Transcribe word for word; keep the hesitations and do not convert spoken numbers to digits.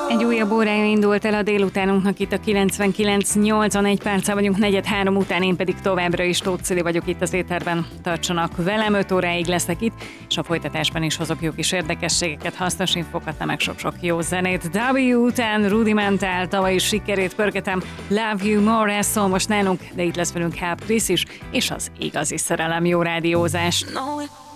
Egy újabb órája indult el a délutánunknak itt a kilencvenkilenc nyolcon, egy perccel vagyunk negyed három után, én pedig továbbra is Tóth Cili vagyok itt az étterben. Tartsanak velem, öt óráig leszek itt, és a folytatásban is hozok jó kis érdekességeket, hasznos infokat, meg sok-sok jó zenét. W után Rudimentál, tavaly is sikerét pörgetem, Love You More, ez szól most nálunk, de itt lesz velünk Help Chris is, és az igazi szerelem. Jó rádiózás! No.